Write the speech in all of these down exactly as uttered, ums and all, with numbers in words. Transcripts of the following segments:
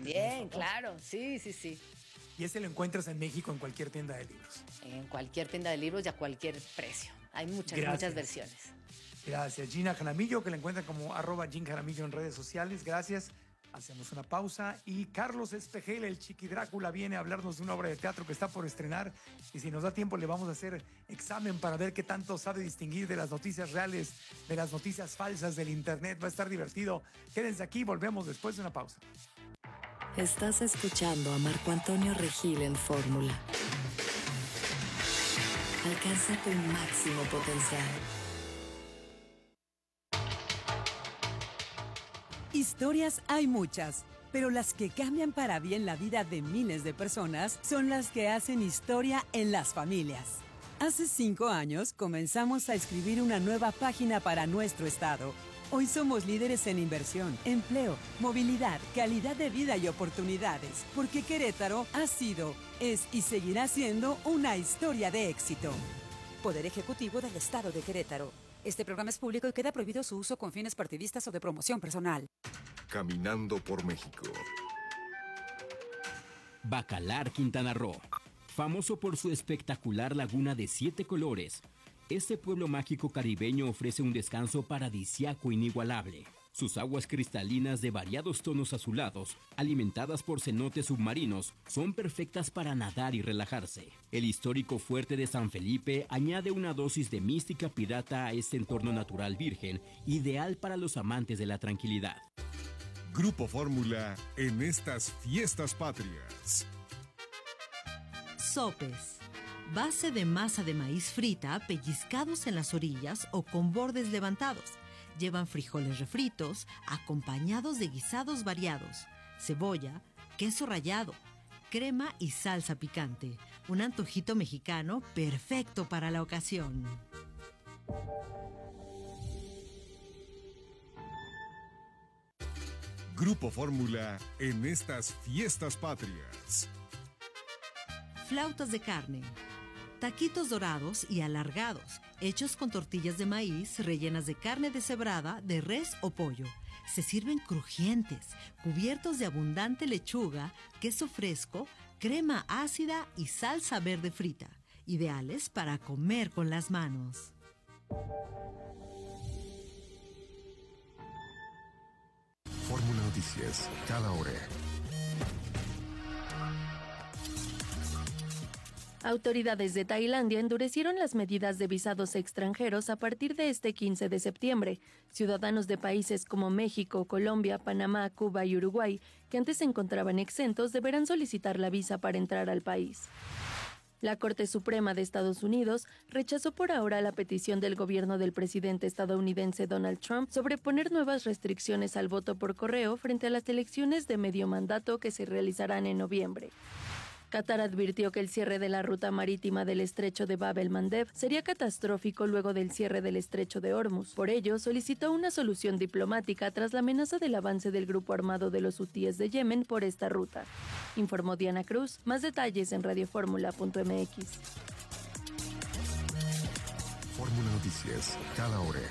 También, claro, sí, sí, sí. Y ese lo encuentras en México en cualquier tienda de libros. En cualquier tienda de libros y a cualquier precio. Hay muchas, Gracias. muchas versiones. Gracias. Gina Jaramillo, que la encuentran como arroba Gin Jaramillo en redes sociales. Gracias. Hacemos una pausa y Carlos Espejel, el Chiqui Drácula, viene a hablarnos de una obra de teatro que está por estrenar y si nos da tiempo le vamos a hacer examen para ver qué tanto sabe distinguir de las noticias reales, de las noticias falsas del internet. Va a estar divertido. Quédense aquí, volvemos después de una pausa. Estás escuchando a Marco Antonio Regil en Fórmula. Alcanza tu máximo potencial. Historias hay muchas, pero las que cambian para bien la vida de miles de personas son las que hacen historia en las familias. Hace cinco años comenzamos a escribir una nueva página para nuestro estado. Hoy somos líderes en inversión, empleo, movilidad, calidad de vida y oportunidades, porque Querétaro ha sido, es y seguirá siendo una historia de éxito. Poder Ejecutivo del Estado de Querétaro. Este programa es público y queda prohibido su uso con fines partidistas o de promoción personal. Caminando por México. Bacalar, Quintana Roo. Famoso por su espectacular laguna de siete colores, este pueblo mágico caribeño ofrece un descanso paradisíaco inigualable. Sus aguas cristalinas de variados tonos azulados, alimentadas por cenotes submarinos, son perfectas para nadar y relajarse. El histórico fuerte de San Felipe añade una dosis de mística pirata a este entorno natural virgen, ideal para los amantes de la tranquilidad. Grupo Fórmula en estas fiestas patrias. Sopes. Base de masa de maíz frita, pellizcados en las orillas o con bordes levantados. Llevan frijoles refritos, acompañados de guisados variados, cebolla, queso rallado, crema y salsa picante. Un antojito mexicano perfecto para la ocasión. Grupo Fórmula en estas fiestas patrias. Flautas de carne. Taquitos dorados y alargados, hechos con tortillas de maíz rellenas de carne deshebrada, de res o pollo. Se sirven crujientes, cubiertos de abundante lechuga, queso fresco, crema ácida y salsa verde frita. Ideales para comer con las manos. Fórmula Noticias, cada hora. Autoridades de Tailandia endurecieron las medidas de visados extranjeros a partir de este quince de septiembre. Ciudadanos de países como México, Colombia, Panamá, Cuba y Uruguay, que antes se encontraban exentos, deberán solicitar la visa para entrar al país. La Corte Suprema de Estados Unidos rechazó por ahora la petición del gobierno del presidente estadounidense Donald Trump sobre poner nuevas restricciones al voto por correo frente a las elecciones de medio mandato que se realizarán en noviembre. Qatar advirtió que el cierre de la ruta marítima del estrecho de Bab el-Mandeb sería catastrófico luego del cierre del estrecho de Hormuz. Por ello, solicitó una solución diplomática tras la amenaza del avance del grupo armado de los hutíes de Yemen por esta ruta. Informó Diana Cruz. Más detalles en radioformula punto m x. Fórmula Noticias, cada hora.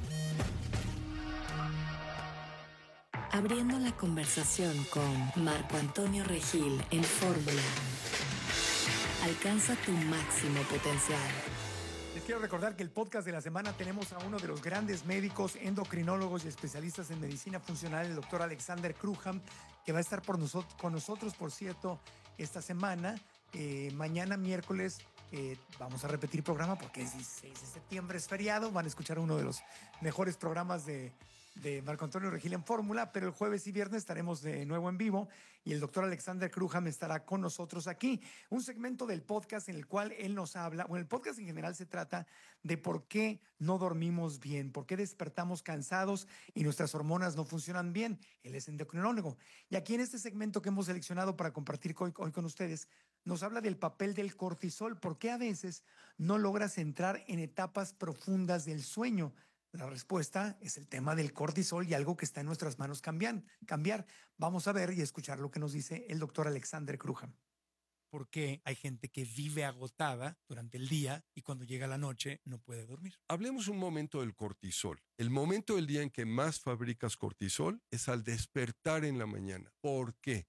Abriendo la conversación con Marco Antonio Regil en Fórmula. Alcanza tu máximo potencial. Les quiero recordar que el podcast de la semana tenemos a uno de los grandes médicos, endocrinólogos y especialistas en medicina funcional, el doctor Alexander Cruham, que va a estar por nosotros, con nosotros, por cierto, esta semana. Eh, mañana miércoles eh, vamos a repetir programa porque es dieciséis de septiembre, es feriado. Van a escuchar uno de los mejores programas de, de Marco Antonio Regil en Fórmula, pero el jueves y viernes estaremos de nuevo en vivo y el doctor Alexander Cruham estará con nosotros aquí. Un segmento del podcast en el cual él nos habla, bueno, el podcast en general se trata de por qué no dormimos bien, por qué despertamos cansados y nuestras hormonas no funcionan bien. Él es endocrinólogo. Y aquí en este segmento que hemos seleccionado para compartir hoy, hoy con ustedes, nos habla del papel del cortisol, por qué a veces no logras entrar en etapas profundas del sueño. La respuesta es el tema del cortisol y algo que está en nuestras manos cambiar. cambiar. Vamos a ver y escuchar lo que nos dice el doctor Alexander Cruham. Porque hay gente que vive agotada durante el día y cuando llega la noche no puede dormir. Hablemos un momento del cortisol. El momento del día en que más fabricas cortisol es al despertar en la mañana. ¿Por qué?